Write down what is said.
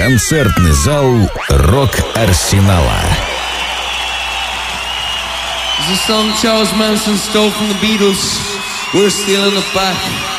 Концертный зал Рок-Арсенала. This is a song Charles Manson stole from the Beatles. We're stealing it back.